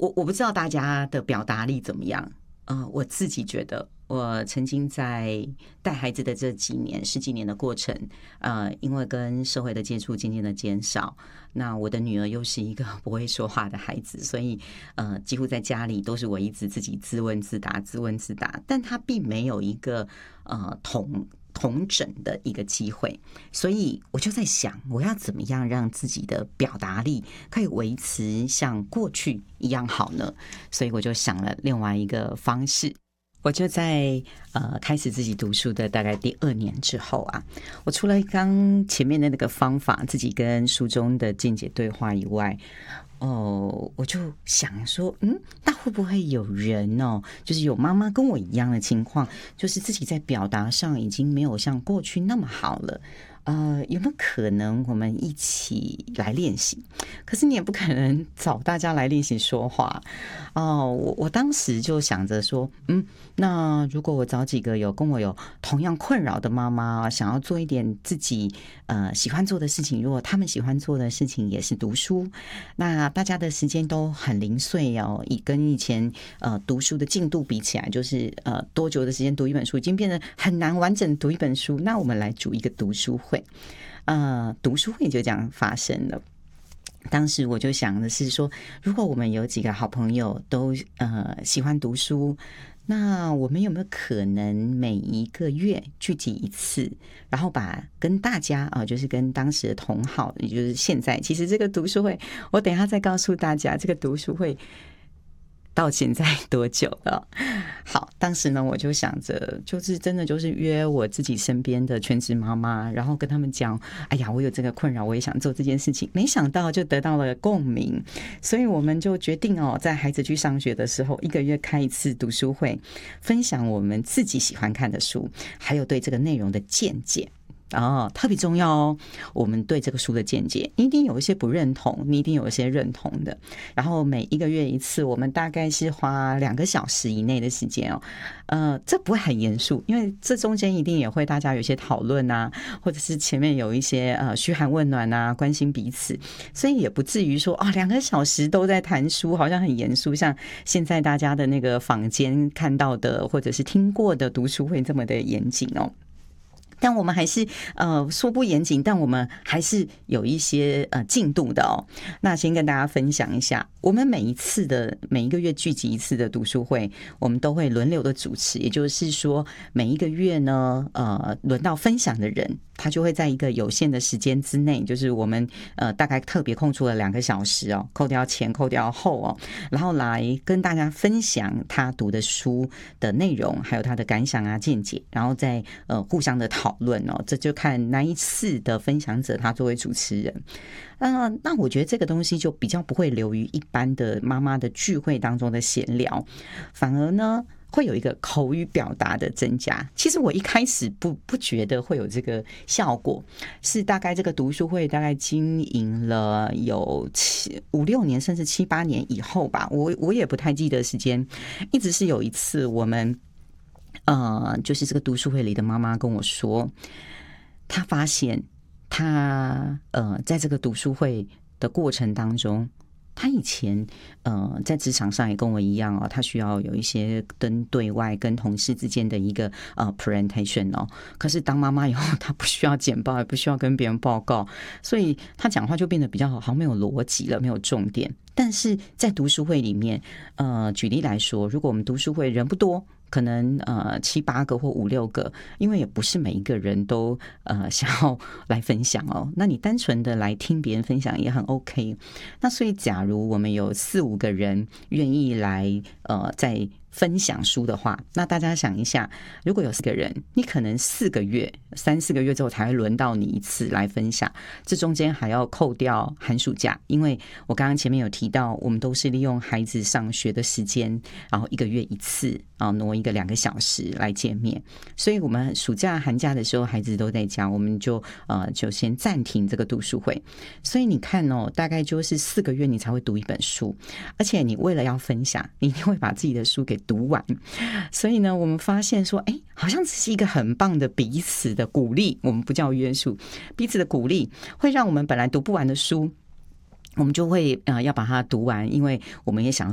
我不知道大家的表达力怎么样。我自己觉得，我曾经在带孩子的这几年十几年的过程，因为跟社会的接触渐渐的减少，那我的女儿又是一个不会说话的孩子，所以几乎在家里都是我一直自己自问自答，但她并没有一个同整的一个机会，所以我就在想，我要怎么样让自己的表达力可以维持像过去一样好呢？所以我就想了另外一个方式。我就在开始自己读书的大概第2年之后啊，我除了刚前面的那个方法，自己跟书中的见解对话以外，我就想说，那会不会有人就是有妈妈跟我一样的情况，就是自己在表达上已经没有像过去那么好了。有没有可能我们一起来练习？可是你也不可能找大家来练习说话我当时就想着说，那如果我找几个跟我有同样困扰的妈妈，想要做一点自己喜欢做的事情，如果他们喜欢做的事情也是读书，那大家的时间都很零碎跟以前读书的进度比起来，就是多久的时间读一本书已经变得很难完整读一本书，那我们来组一个读书会。读书会就这样发生了。当时我就想的是说，如果我们有几个好朋友都喜欢读书，那我们有没有可能每一个月聚集一次，然后跟大家就是跟当时的同好，也就是现在，其实这个读书会，我等一下再告诉大家这个读书会到现在多久了？好，当时呢，我就想着，就是真的就是约我自己身边的全职妈妈，然后跟他们讲，哎呀，我有这个困扰，我也想做这件事情。没想到就得到了共鸣，所以我们就决定在孩子去上学的时候，1个月开一次读书会，分享我们自己喜欢看的书，还有对这个内容的见解。特别重要我们对这个书的见解，你一定有一些不认同，你一定有一些认同的。然后每1个月一次，我们大概是花2个小时以内的时间这不会很严肃，因为这中间一定也会大家有一些讨论啊，或者是前面有一些嘘寒问暖啊，关心彼此，所以也不至于说2个小时都在谈书，好像很严肃，像现在大家的那个坊间看到的或者是听过的读书会这么的严谨但我们还是说不严谨，但我们还是有一些进度的那先跟大家分享一下，我们每1个月聚集一次的读书会，我们都会轮流的主持，也就是说每1个月呢，轮到分享的人，他就会在一个有限的时间之内，就是我们大概特别空出了2个小时扣掉前扣掉后然后来跟大家分享他读的书的内容，还有他的感想啊见解，然后再互相的讨论这就看那一次的分享者他作为主持人。那我觉得这个东西就比较不会流于一般的妈妈的聚会当中的闲聊，反而呢会有一个口语表达的增加。其实我一开始不觉得会有这个效果，是大概这个读书会大概经营了有5、6年甚至7、8年以后吧，我也不太记得时间，一直是有一次我们就是这个读书会里的妈妈跟我说，她发现她在这个读书会的过程当中，他以前在职场上也跟我一样他需要有一些跟对外跟同事之间的一个presentation 可是当妈妈以后，他不需要简报，也不需要跟别人报告，所以他讲话就变得比较好像没有逻辑了，没有重点。但是在读书会里面举例来说，如果我们读书会人不多，可能7、8个或5、6个，因为也不是每一个人都想要来分享那你单纯的来听别人分享也很 OK。那所以假如我们有4、5个人愿意来在分享书的话，那大家想一下，如果有4个人，你可能3、4个月之后才会轮到你一次来分享，这中间还要扣掉寒暑假，因为我刚刚前面有提到，我们都是利用孩子上学的时间，然后1个月一次挪一个2个小时来见面，所以我们暑假寒假的时候孩子都在家，我们就先暂停这个读书会。所以你看大概就是4个月你才会读一本书，而且你为了要分享，你一定会把自己的书给读完。所以呢，我们发现说好像这是一个很棒的彼此的鼓励，我们不叫约束，彼此的鼓励会让我们本来读不完的书，我们就会要把它读完，因为我们也想